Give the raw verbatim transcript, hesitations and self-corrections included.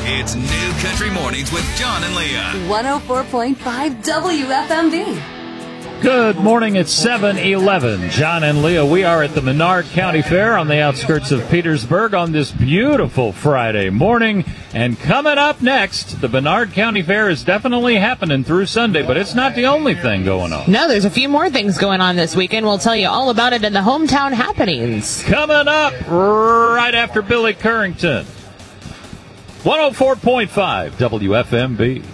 It's New Country Mornings with John and Leah. one oh four point five W F M B. Good morning. It's seven eleven. John and Leah, we are at the Menard County Fair on the outskirts of Petersburg on this beautiful Friday morning. And coming up next, the Menard County Fair is definitely happening through Sunday, but it's not the only thing going on. No, there's a few more things going on this weekend. We'll tell you all about it in the Hometown Happenings. Coming up right after Billy Currington. one oh four point five W F M B.